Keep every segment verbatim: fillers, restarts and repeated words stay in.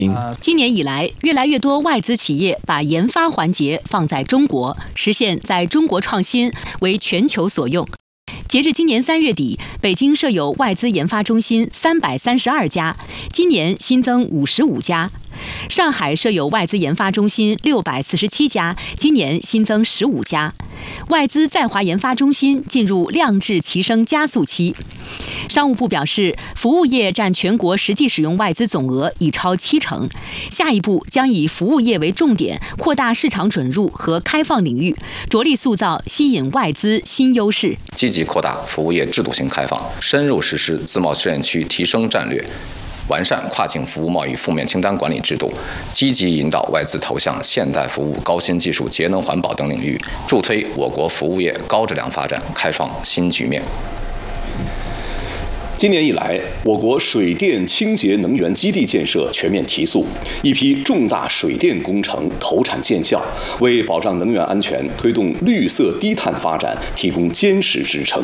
今年以来，越来越多外资企业把研发环节放在中国，实现在中国创新，为全球所用。截至今年三月底，北京设有外资研发中心三百三十二家，今年新增五十五家；上海设有外资研发中心六百四十七家，今年新增十五家。外资在华研发中心进入量质齐升加速期。商务部表示，服务业占全国实际使用外资总额已超七成，下一步将以服务业为重点，扩大市场准入和开放领域，着力塑造吸引外资新优势。 积极扩大服务业制度性开放，深入实施自贸试验区提升战略，完善跨境服务贸易负面清单管理制度，积极引导外资投向现代服务、高新技术、节能环保等领域，助推我国服务业高质量发展，开创新局面。 今年以来，我国水电清洁能源基地建设全面提速，一批重大水电工程投产见效，为保障能源安全、推动绿色低碳发展提供坚实支撑。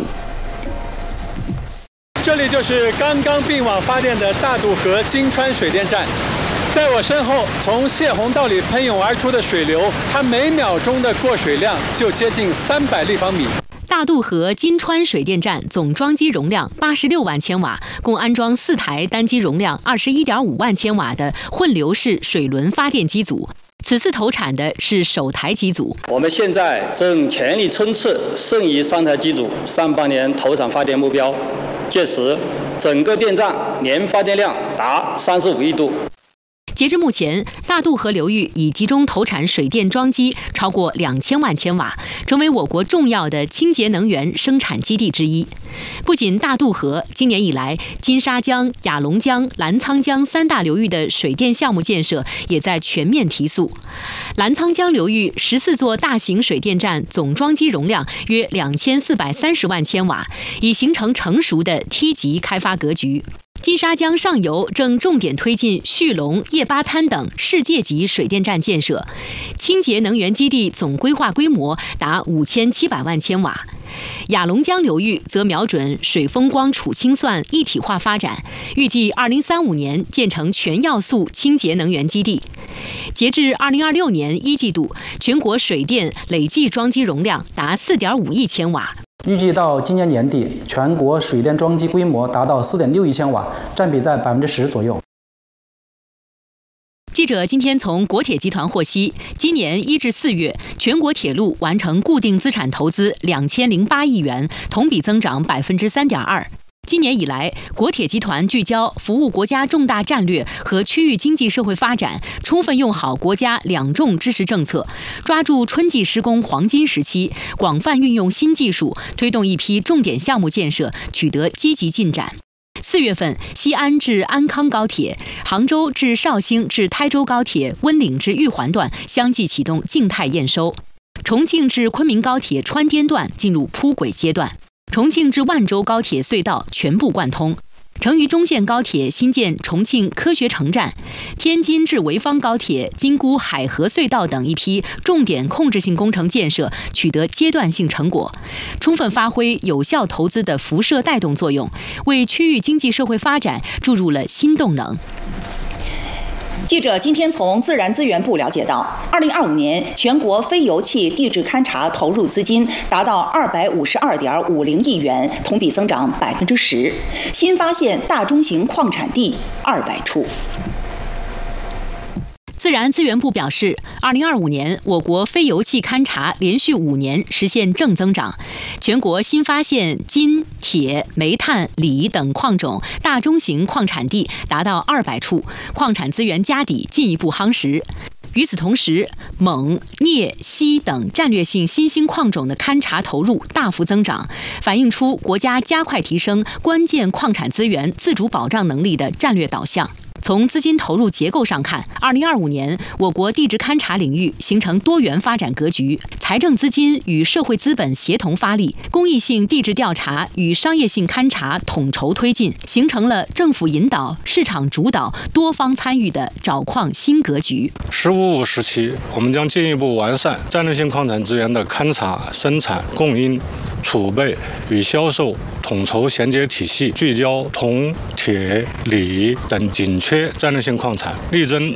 这里就是刚刚并网发电的大渡河金川水电站，在我身后，从泄洪道里喷涌而出的水流，它每秒钟的过水量就接近三百立方米。 大渡河金川水电站总装机容量八十六万千瓦，共安装四台单机容量二十一点五万千瓦的混流式水轮发电机组。此次投产的是首台机组。 我们现在正全力冲刺剩余三台机组上半年投产发电目标，届时整个电站年发电量达三十五亿度。 截至目前，大渡河流域已集中投产水电装机超过两千万千瓦，成为我国重要的清洁能源生产基地之一。不仅大渡河，今年以来，金沙江、雅砻江、澜沧江三大流域的水电项目建设也在全面提速。澜沧江流域十四座大型水电站总装机容量约两千四百三十万千瓦，已形成成熟的梯级开发格局。金沙江上游正重点推进旭龙、叶巴滩等世界级水电站建设，清洁能源基地总规划规模达五千七百万千瓦。雅砻江流域则瞄准水风光储氢算一体化发展，预计二零三五年建成全要素清洁能源基地。截至二零二六年一季度，全国水电累计装机容量达四点五亿千瓦。 预计到今年年底，全国水电装机规模达到四点六亿千瓦，占比在百分之十左右。 记者今天从国铁集团获悉，今年一至四月，全国铁路完成固定资产投资两千零八亿元，同比增长百分之三点二。今年以来，国铁集团聚焦服务国家重大战略和区域经济社会发展，充分用好国家两重支持政策，抓住春季施工黄金时期，广泛运用新技术，推动一批重点项目建设取得积极进展。四月份，西安至安康高铁、杭州至绍兴至台州高铁温岭至玉环段相继启动静态验收，重庆至昆明高铁川滇段进入铺轨阶段。重庆至万州高铁隧道全部贯通，成渝中线高铁新建重庆科学城站，天津至潍坊高铁金沽海河隧道等一批重点控制性工程建设取得阶段性成果，充分发挥有效投资的辐射带动作用，为区域经济社会发展注入了新动能。 记者今天从自然资源部了解到，二零二五年全国非油气地质勘查投入资金达到二百五十二点五零亿元，同比增长百分之十，新发现大中型矿产地二百处。 自然资源部表示，二零二五年我国非油气勘查连续五年实现正增长，全国新发现金、铁、煤炭、锂等矿种大中型矿产地达到二百处，矿产资源家底进一步夯实。与此同时，锰、镍、锡等战略性新兴矿种的勘查投入大幅增长，反映出国家加快提升关键矿产资源自主保障能力的战略导向。从资金投入结构上看，二零二五年我国地质勘查领域形成多元发展格局，财政资金与社会资本协同发力，公益性地质调查与商业性勘查统筹推进，形成了政府引导、市场主导、多方参与的找矿新格局。 “十五五”时期，我们将进一步完善战略性矿产资源的勘查、生产、供应、储备与销售统筹衔接体系，聚焦铜、铁、锂等紧缺缺战略性矿产，力争